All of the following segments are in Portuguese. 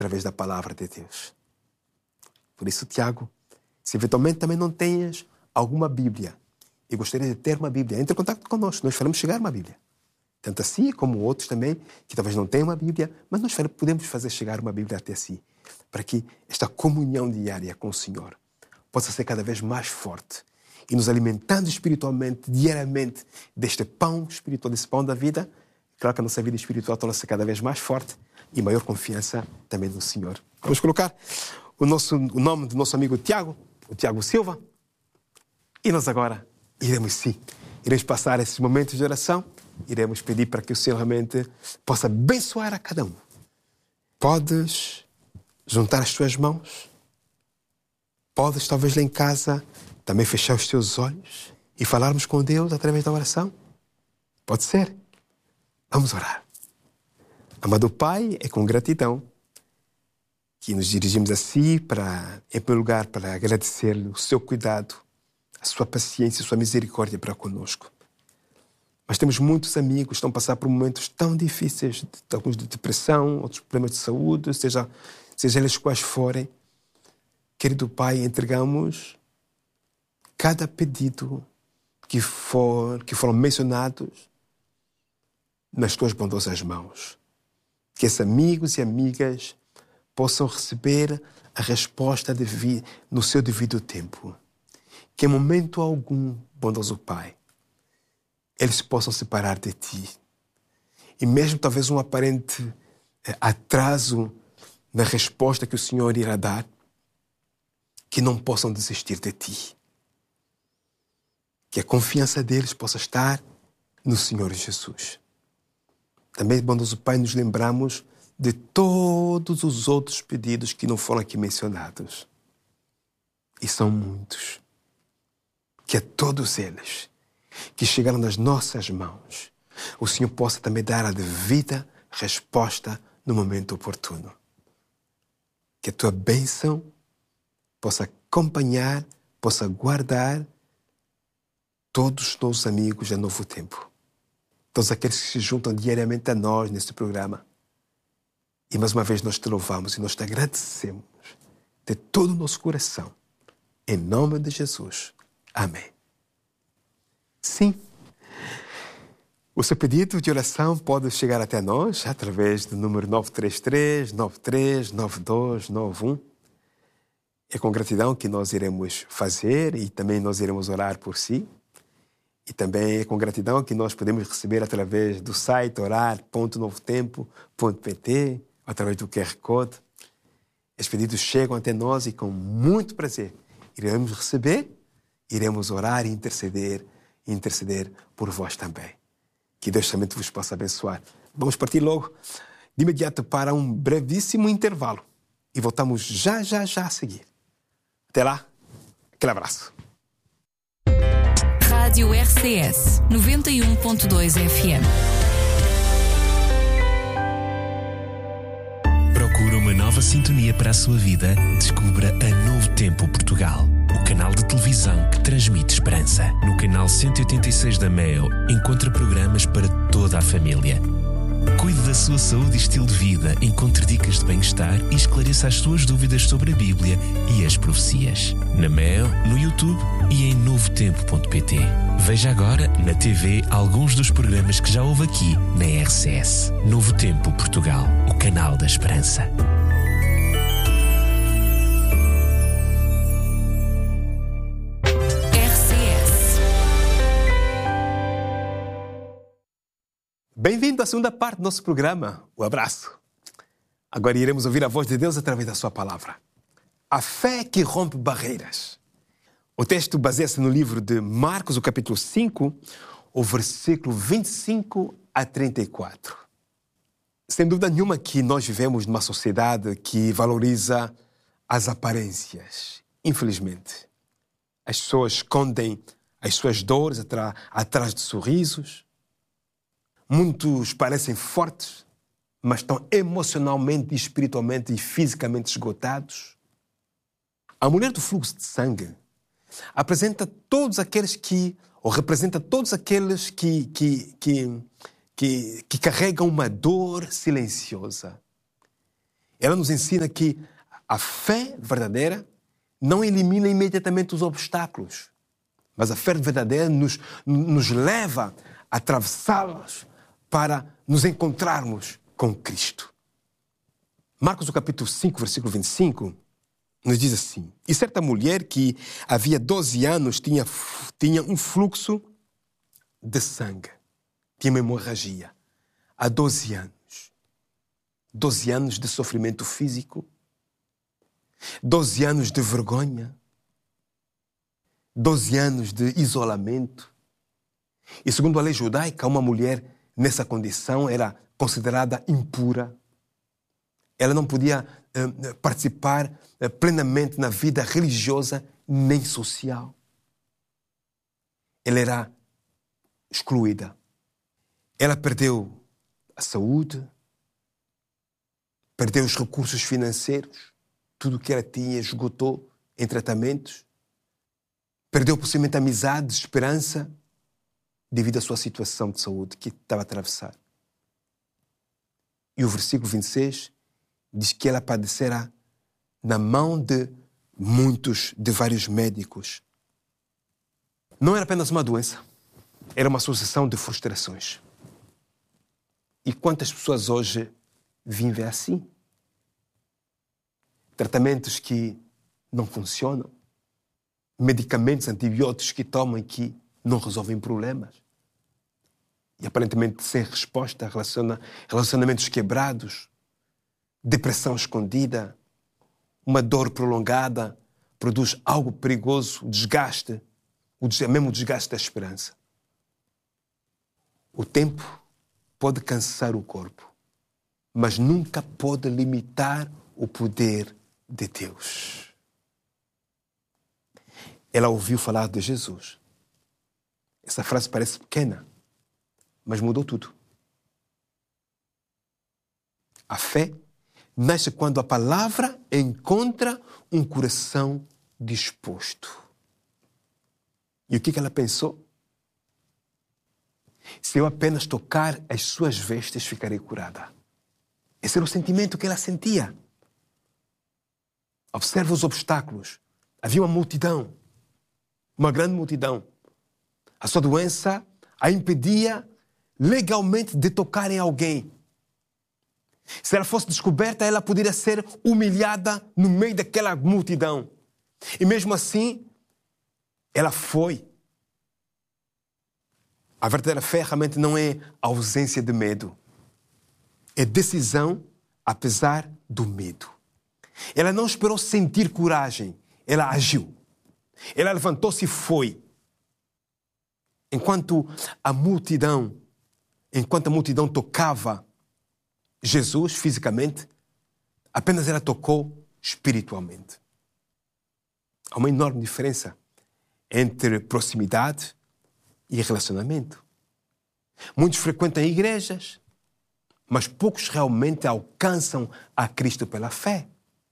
através da palavra de Deus. Por isso, Tiago, se eventualmente também não tenhas alguma Bíblia e gostaria de ter uma Bíblia, entre em contato conosco, nós faremos chegar uma Bíblia. Tanto assim como outros também, que talvez não tenham uma Bíblia, mas nós podemos fazer chegar uma Bíblia até si, para que esta comunhão diária com o Senhor possa ser cada vez mais forte e nos alimentando espiritualmente, diariamente, deste pão espiritual, desse pão da vida. Claro que a nossa vida espiritual torna-se cada vez mais forte e maior confiança também no Senhor. Vamos colocar o nome do nosso amigo Tiago, o Tiago Silva, e nós agora iremos passar esses momentos de oração, iremos pedir para que o Senhor realmente possa abençoar a cada um. Podes juntar as tuas mãos, podes talvez lá em casa também fechar os teus olhos e falarmos com Deus através da oração. Pode ser? Vamos orar. Amado Pai, é com gratidão que nos dirigimos a Si em primeiro lugar, para agradecer-lhe o seu cuidado, a sua paciência, a sua misericórdia para conosco. Mas temos muitos amigos que estão a passar por momentos tão difíceis, alguns de depressão, outros problemas de saúde, seja eles quais forem. Querido Pai, entregamos cada pedido que foram mencionados nas Tuas bondosas mãos. Que esses amigos e amigas possam receber a resposta no seu devido tempo. Que em momento algum, bondoso Pai, eles possam separar de Ti. E mesmo talvez um aparente atraso na resposta que o Senhor irá dar, que não possam desistir de Ti. Que a confiança deles possa estar no Senhor Jesus. Também, bondoso Pai, nos lembramos de todos os outros pedidos que não foram aqui mencionados. E são muitos. Que a todos eles que chegaram nas nossas mãos, o Senhor possa também dar a devida resposta no momento oportuno. Que a Tua bênção possa acompanhar, possa guardar todos os nossos amigos de Novo Tempo. Todos aqueles que se juntam diariamente a nós neste programa. E mais uma vez nós Te louvamos e nós Te agradecemos de todo o nosso coração. Em nome de Jesus. Amém. Sim. O seu pedido de oração pode chegar até nós através do número 933-939291. É com gratidão que nós iremos fazer e também nós iremos orar por si. E também é com gratidão que nós podemos receber através do site orar.novotempo.pt, através do QR Code. Esses pedidos chegam até nós e com muito prazer iremos receber, iremos orar e interceder por vós também. Que Deus também vos possa abençoar. Vamos partir logo de imediato para um brevíssimo intervalo e voltamos já a seguir. Até lá, aquele abraço. Rádio RCS 91.2 FM. Procura uma nova sintonia para a sua vida? Descubra a Novo Tempo Portugal, o canal de televisão que transmite esperança. No canal 186 da MEO, encontra programas para toda a família. Cuide da sua saúde e estilo de vida, encontre dicas de bem-estar e esclareça as suas dúvidas sobre a Bíblia e as profecias. Na MEO, no YouTube e em novotempo.pt. Veja agora na TV alguns dos programas que já houve aqui na RCS. Novo Tempo Portugal, o canal da esperança. Bem-vindo à segunda parte do nosso programa, o abraço. Agora iremos ouvir a voz de Deus através da sua palavra. A fé que rompe barreiras. O texto baseia-se no livro de Marcos, o capítulo 5, o versículo 25 a 34. Sem dúvida nenhuma que nós vivemos numa sociedade que valoriza as aparências, infelizmente. As pessoas escondem as suas dores atrás de sorrisos. Muitos parecem fortes, mas estão emocionalmente, espiritualmente e fisicamente esgotados. A mulher do fluxo de sangue representa todos aqueles que carregam uma dor silenciosa. ela nos ensina que a fé verdadeira não elimina imediatamente os obstáculos, mas a fé verdadeira nos leva a atravessá-los para nos encontrarmos com Cristo. Marcos, o capítulo 5, versículo 25, nos diz assim: E certa mulher que havia 12 anos tinha um fluxo de sangue, tinha uma hemorragia, há 12 anos. 12 anos de sofrimento físico, 12 anos de vergonha, 12 anos de isolamento. E segundo a lei judaica, uma mulher nessa condição era considerada impura. Ela não podia participar plenamente na vida religiosa nem social. Ela era excluída. Ela perdeu a saúde, perdeu os recursos financeiros, tudo o que ela tinha esgotou em tratamentos, perdeu possivelmente amizade, esperança, devido à sua situação de saúde que estava a atravessar. E o versículo 26 diz que ela padecera na mão de vários médicos. Não era apenas uma doença, era uma sucessão de frustrações. E quantas pessoas hoje vivem assim? Tratamentos que não funcionam, medicamentos, antibióticos que tomam e que não resolvem problemas. E aparentemente sem resposta, relacionamentos quebrados, depressão escondida, uma dor prolongada produz algo perigoso, desgaste, mesmo o desgaste da esperança. O tempo pode cansar o corpo, mas nunca pode limitar o poder de Deus. Ela ouviu falar de Jesus. Essa frase parece pequena, mas mudou tudo. A fé nasce quando a palavra encontra um coração disposto. E o que ela pensou? Se eu apenas tocar as suas vestes, ficarei curada. Esse era o sentimento que ela sentia. Observa os obstáculos. Havia uma multidão, uma grande multidão. A sua doença a impedia legalmente de tocar em alguém. Se ela fosse descoberta, ela poderia ser humilhada no meio daquela multidão. E mesmo assim, ela foi. A verdadeira fé realmente não é ausência de medo. É decisão apesar do medo. Ela não esperou sentir coragem, ela agiu. Ela levantou-se e foi. Enquanto a multidão tocava Jesus fisicamente, apenas ela tocou espiritualmente. Há uma enorme diferença entre proximidade e relacionamento. Muitos frequentam igrejas, mas poucos realmente alcançam a Cristo pela fé.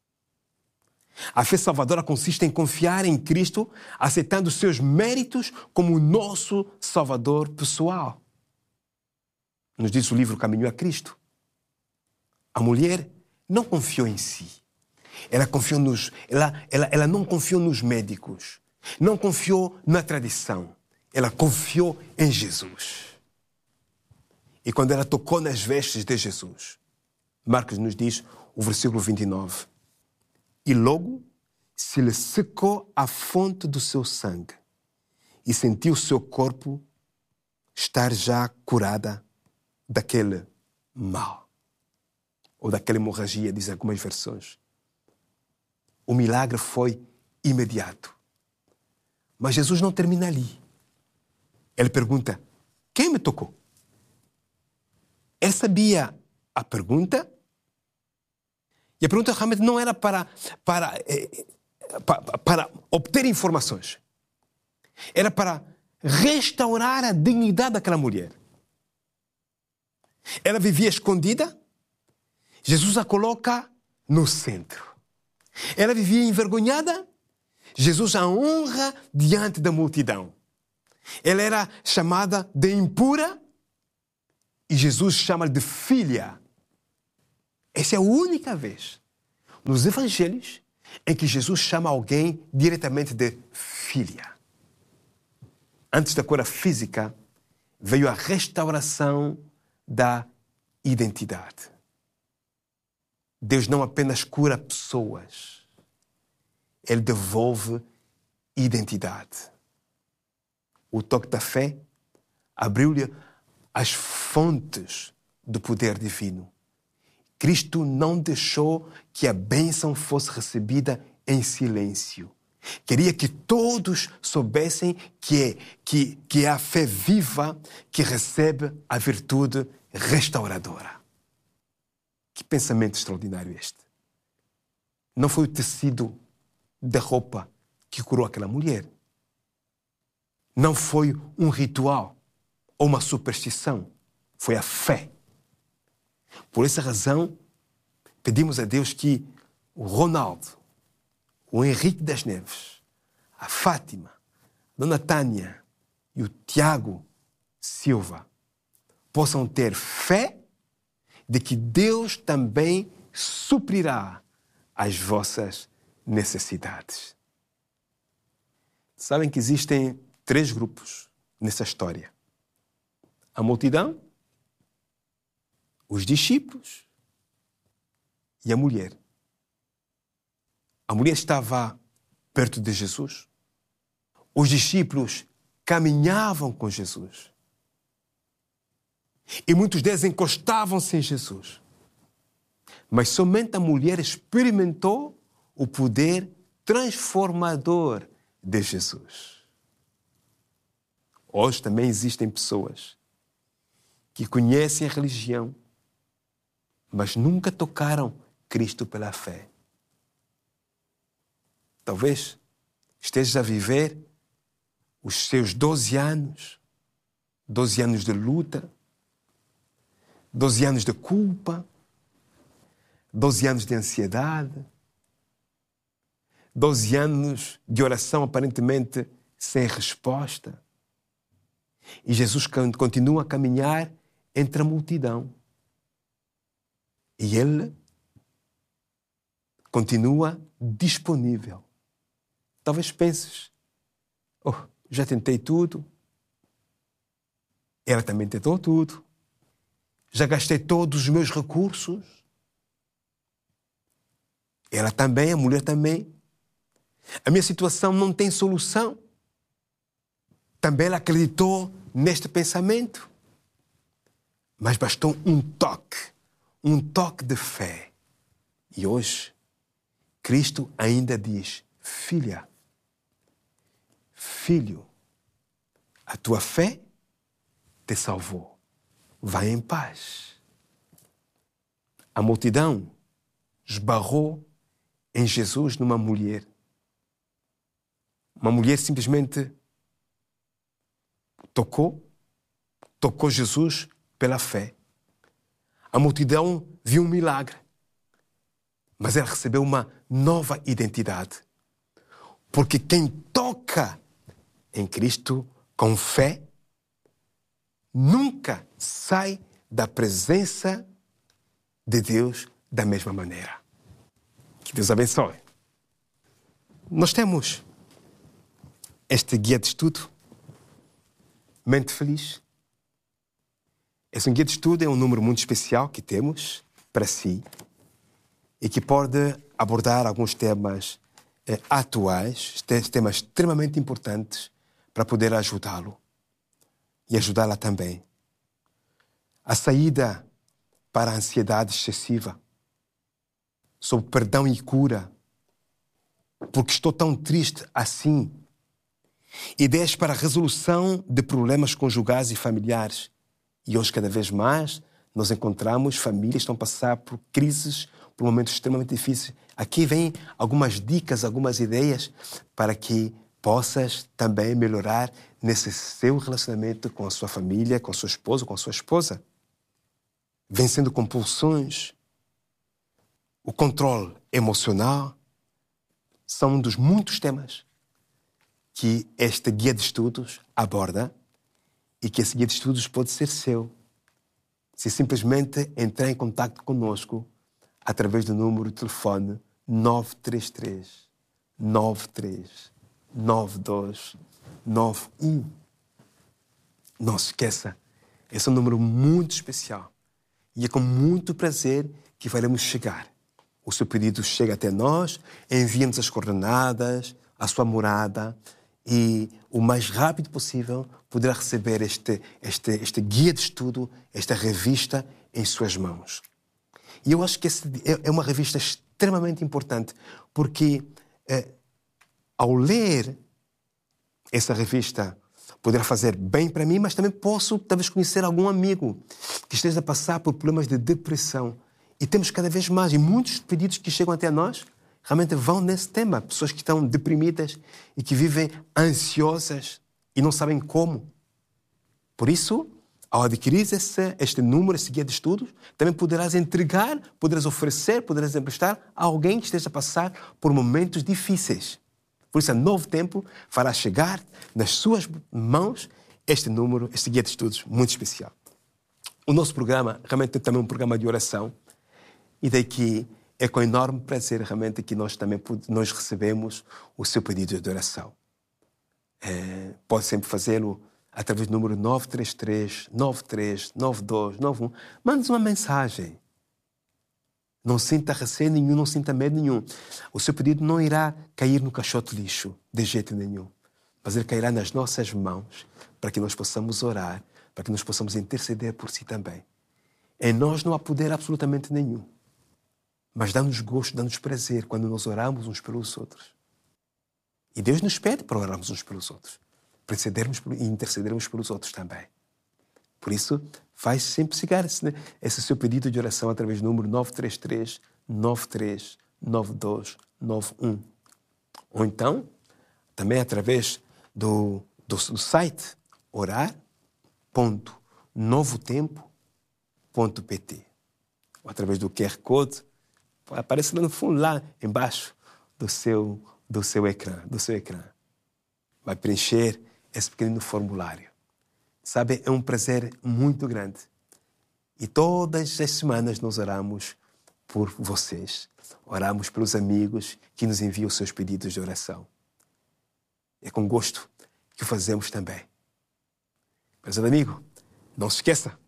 A fé salvadora consiste em confiar em Cristo, aceitando os seus méritos como o nosso Salvador pessoal. Nos diz o livro Caminho a Cristo. A mulher não confiou em si. Ela não confiou nos médicos. Não confiou na tradição. Ela confiou em Jesus. E quando ela tocou nas vestes de Jesus, Marcos nos diz, o versículo 29, e logo se lhe secou a fonte do seu sangue e sentiu o seu corpo estar já curada daquele mal, ou daquela hemorragia, dizem algumas versões. O milagre foi imediato. Mas Jesus não termina ali. Ele pergunta, quem me tocou? Ele sabia a pergunta, e a pergunta realmente não era para obter informações. Era para restaurar a dignidade daquela mulher. Ela vivia escondida, Jesus a coloca no centro. Ela vivia envergonhada, Jesus a honra diante da multidão. Ela era chamada de impura e Jesus chama de filha. Essa é a única vez nos evangelhos em que Jesus chama alguém diretamente de filha. Antes da cura física, veio a restauração da identidade. Deus não apenas cura pessoas, Ele devolve identidade. O toque da fé abriu-lhe as fontes do poder divino. Cristo não deixou que a bênção fosse recebida em silêncio. Queria que todos soubessem que é a fé viva que recebe a virtude restauradora. Que pensamento extraordinário este! Não foi o tecido da roupa que curou aquela mulher. Não foi um ritual ou uma superstição. Foi a fé. Por essa razão, pedimos a Deus que o Ronaldo, o Henrique das Neves, a Fátima, a Dona Tânia e o Tiago Silva possam ter fé de que Deus também suprirá as vossas necessidades. Sabem que existem 3 grupos nessa história. A multidão, os discípulos e a mulher. A mulher estava perto de Jesus. Os discípulos caminhavam com Jesus. E muitos deles encostavam-se em Jesus. Mas somente a mulher experimentou o poder transformador de Jesus. Hoje também existem pessoas que conhecem a religião, mas nunca tocaram Cristo pela fé. Talvez estejas a viver os seus 12 anos de luta, 12 anos de culpa, 12 anos de ansiedade, 12 anos de oração aparentemente sem resposta. E Jesus continua a caminhar entre a multidão. E Ele continua disponível. Talvez penses, já tentei tudo. Ela também tentou tudo. Já gastei todos os meus recursos. Ela também, a mulher também. A minha situação não tem solução. Também ela acreditou neste pensamento. Mas bastou um toque de fé. E hoje, Cristo ainda diz, filha, filho, a tua fé te salvou. Vai em paz. A multidão esbarrou em Jesus numa mulher. Uma mulher simplesmente tocou Jesus pela fé. A multidão viu um milagre, mas ela recebeu uma nova identidade. Porque quem toca em Cristo com fé nunca sai da presença de Deus da mesma maneira. Que Deus abençoe. Nós temos este guia de estudo, Mente Feliz. Esse guia de estudo é um número muito especial que temos para si e que pode abordar alguns temas atuais, temas extremamente importantes para poder ajudá-lo e ajudá-la também. A saída para a ansiedade excessiva, sobre perdão e cura, porque estou tão triste assim. Ideias para a resolução de problemas conjugais e familiares. E hoje, cada vez mais, nós encontramos famílias que estão a passar por crises, por momentos extremamente difíceis. Aqui vêm algumas dicas, algumas ideias para que possas também melhorar nesse seu relacionamento com a sua família, com o seu esposo, com a sua esposa. Vencendo compulsões, o controle emocional, são um dos muitos temas que este guia de estudos aborda e que esse guia de estudos pode ser seu. Se simplesmente entrar em contato conosco através do número de telefone 933 93 92 91. Não se esqueça, esse é um número muito especial e é com muito prazer que faremos chegar. O seu pedido chega até nós, envia-nos as coordenadas, a sua morada e o mais rápido possível poderá receber este guia de estudo, esta revista em suas mãos. E eu acho que é uma revista extremamente importante porque ao ler essa revista poderá fazer bem para mim, mas também posso talvez conhecer algum amigo que esteja a passar por problemas de depressão. E temos cada vez mais, e muitos pedidos que chegam até nós realmente vão nesse tema. Pessoas que estão deprimidas e que vivem ansiosas e não sabem como. Por isso, ao adquirir este número, esse guia de estudos, também poderás entregar, poderás oferecer, poderás emprestar a alguém que esteja a passar por momentos difíceis. Por isso, a Novo Tempo fará chegar nas suas mãos este número, este guia de estudos muito especial. O nosso programa realmente é também um programa de oração e daqui é com enorme prazer realmente que nós também recebemos o seu pedido de oração. Pode sempre fazê-lo através do número 933 93 92 91. Mande-nos uma mensagem. Não sinta receio nenhum, não sinta medo nenhum. O seu pedido não irá cair no caixote lixo, de jeito nenhum. Mas ele cairá nas nossas mãos para que nós possamos orar, para que nós possamos interceder por si também. Em nós não há poder absolutamente nenhum. Mas dá-nos gosto, dá-nos prazer quando nós oramos uns pelos outros. E Deus nos pede para orarmos uns pelos outros, para intercedermos pelos outros também. Por isso, faz sempre chegar esse seu pedido de oração através do número 933 93 92 91. Ou então, também através do site orar.novotempo.pt ou através do QR Code, aparece lá no fundo, lá embaixo do seu ecrã. Vai preencher esse pequeno formulário. Sabe, é um prazer muito grande. E todas as semanas nós oramos por vocês. Oramos pelos amigos que nos enviam os seus pedidos de oração. É com gosto que o fazemos também. Prezado amigo, não se esqueça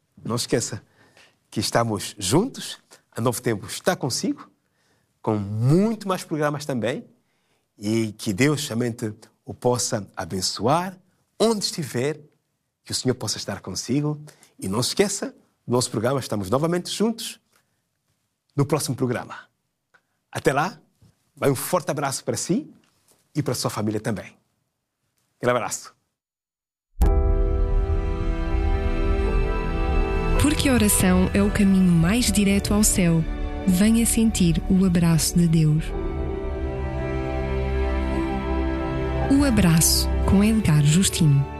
que estamos juntos. A Novo Tempo está consigo, com muito mais programas também. E que Deus somente o possa abençoar onde estiver, que o Senhor possa estar consigo. E não se esqueça, no nosso programa estamos novamente juntos no próximo programa. Até lá, vai um forte abraço para si e para a sua família também. Um abraço. Porque a oração é o caminho mais direto ao céu, venha sentir o abraço de Deus. O Abraço, com Edgar Justino.